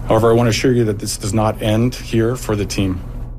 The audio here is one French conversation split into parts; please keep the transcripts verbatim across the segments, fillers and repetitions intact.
However, I want to assure you that this does not end here for the team.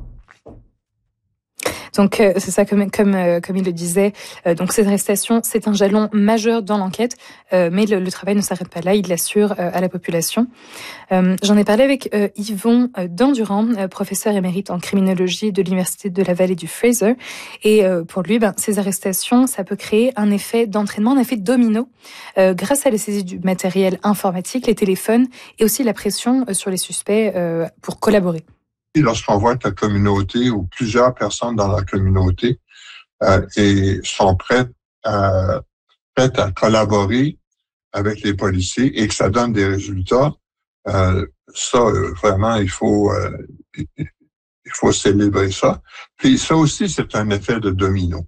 Donc euh, c'est ça, comme comme euh, comme il le disait. Euh, donc cette arrestation, c'est un jalon majeur dans l'enquête, euh, mais le, le travail ne s'arrête pas là. Il l'assure euh, à la population. Euh, j'en ai parlé avec euh, Yvon euh, Dandurand, euh, professeur émérite en criminologie de l'université de la Vallée du Fraser. Et euh, pour lui, ben ces arrestations, ça peut créer un effet d'entraînement, un effet domino, euh, grâce à la saisie du matériel informatique, les téléphones et aussi la pression euh, sur les suspects euh, pour collaborer. Lorsqu'on voit que la communauté ou plusieurs personnes dans la communauté euh, et sont prêtes à, prêtes à collaborer avec les policiers et que ça donne des résultats, euh, ça, vraiment, il faut, euh, il faut célébrer ça. Puis ça aussi, c'est un effet de domino.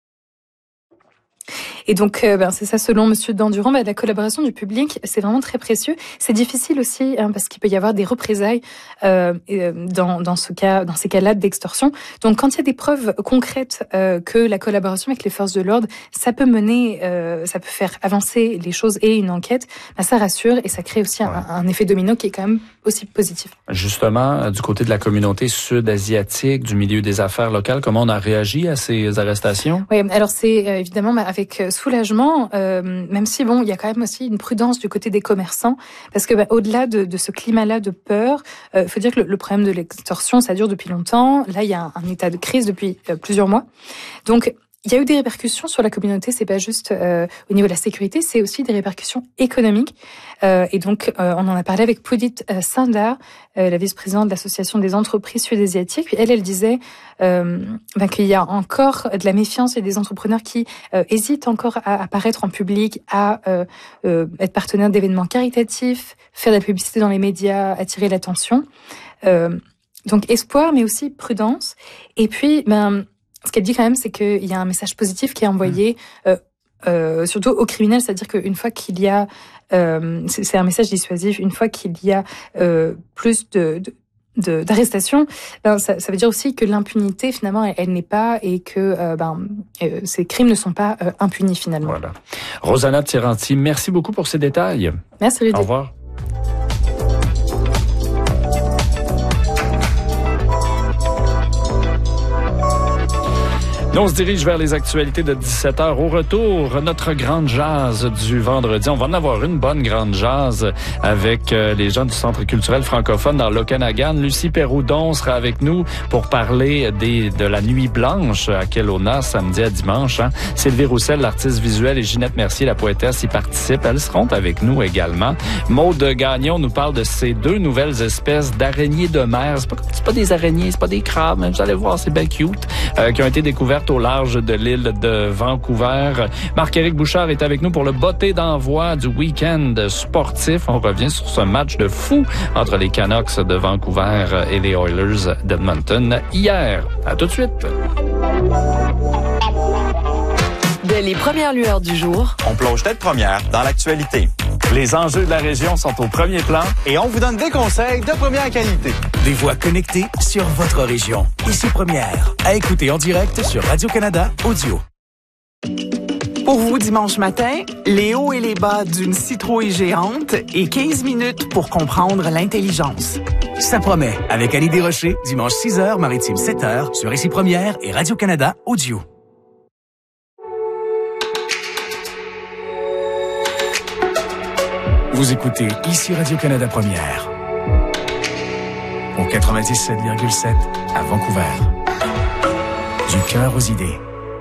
Et donc, euh, ben, c'est ça, selon Monsieur Dandurand, ben, la collaboration du public, c'est vraiment très précieux. C'est difficile aussi, hein, parce qu'il peut y avoir des représailles euh, dans, dans, ce cas, dans ces cas-là d'extorsion. Donc, quand il y a des preuves concrètes euh, que la collaboration avec les forces de l'ordre, ça peut mener, euh, ça peut faire avancer les choses et une enquête, ben, ça rassure et ça crée aussi ouais. un, un effet domino qui est quand même aussi positif. Justement, du côté de la communauté sud-asiatique, du milieu des affaires locales, comment on a réagi à ces arrestations? Oui, alors c'est euh, évidemment ben, avec soulagement, euh, même si bon, il y a quand même aussi une prudence du côté des commerçants, parce que bah, au-delà de, de ce climat-là de peur, il euh, faut dire que le, le problème de l'extorsion, ça dure depuis longtemps. Là, il y a un, un état de crise depuis euh, plusieurs mois. Donc, il y a eu des répercussions sur la communauté. C'est pas juste euh, au niveau de la sécurité, c'est aussi des répercussions économiques. Euh, et donc, euh, on en a parlé avec Pudit euh, Sandar, euh, la vice-présidente de l'Association des entreprises sud-asiatiques. Puis elle, elle disait euh, ben, qu'il y a encore de la méfiance et des entrepreneurs qui euh, hésitent encore à apparaître en public, à euh, euh, être partenaires d'événements caritatifs, faire de la publicité dans les médias, attirer l'attention. Euh, donc, espoir, mais aussi prudence. Et puis, ben ce qu'elle dit quand même, c'est qu'il y a un message positif qui est envoyé, euh, euh, surtout aux criminels, c'est-à-dire qu'une fois qu'il y a, euh, c'est, c'est un message dissuasif, une fois qu'il y a euh, plus de, de, de d'arrestations, ben ça, ça veut dire aussi que l'impunité finalement, elle, elle n'est pas et que euh, ben euh, ces crimes ne sont pas euh, impunis finalement. Voilà. Rosanna Tirenti, merci beaucoup pour ces détails. Merci Rudy. Au revoir. Nous, on se dirige vers les actualités de dix-sept heures. Au retour, notre grande jazz du vendredi. On va en avoir une bonne grande jazz avec les gens du Centre culturel francophone dans l'Okanagan. Lucie Perroudon sera avec nous pour parler des, de la Nuit blanche à Kelowna, samedi à dimanche. Hein. Sylvie Roussel, l'artiste visuelle, et Ginette Mercier, la poétesse, y participent. Elles seront avec nous également. Maude Gagnon nous parle de ces deux nouvelles espèces d'araignées de mer. C'est pas, c'est pas des araignées, c'est pas des crabes. Vous allez voir, c'est bien cute. Euh, qui ont été découvertes au large de l'île de Vancouver. Marc-Éric Bouchard est avec nous pour le botté d'envoi du week-end sportif. On revient sur ce match de fou entre les Canucks de Vancouver et les Oilers d'Edmonton hier. À tout de suite. Dès les premières lueurs du jour, on plonge tête première dans l'actualité. Les enjeux de la région sont au premier plan et on vous donne des conseils de première qualité. Des voix connectées sur votre région. Ici Première, à écouter en direct sur Radio-Canada Audio. Pour vous, dimanche matin, les hauts et les bas d'une citrouille géante et quinze minutes pour comprendre l'intelligence. Ça promet, avec Annie Desrochers, dimanche six heures, maritime sept heures, sur Ici Première et Radio-Canada Audio. Vous écoutez Ici Radio-Canada Première, au quatre-vingt-dix-sept virgule sept à Vancouver. Du cœur aux idées.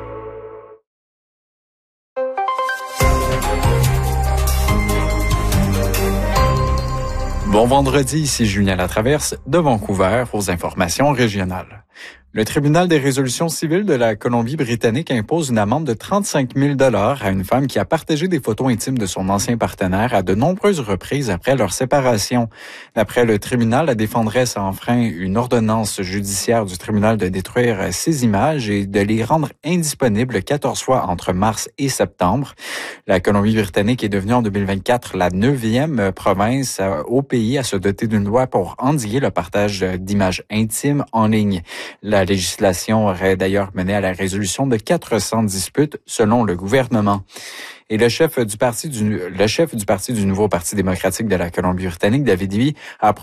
Bon vendredi, ici Julien Latraverse de Vancouver aux informations régionales. Le tribunal des résolutions civiles de la Colombie-Britannique impose une amende de trente-cinq mille dollars à une femme qui a partagé des photos intimes de son ancien partenaire à de nombreuses reprises après leur séparation. D'après le tribunal, la défendresse a enfreint une ordonnance judiciaire du tribunal de détruire ces images et de les rendre indisponibles quatorze fois entre mars et septembre. La Colombie-Britannique est devenue en deux mille vingt-quatre la neuvième province au pays à se doter d'une loi pour endiguer le partage d'images intimes en ligne. La législation aurait d'ailleurs mené à la résolution de quatre cents disputes selon le gouvernement. Et le chef du parti du, le chef du parti du Nouveau Parti démocratique de la Colombie-Britannique, David Eby, a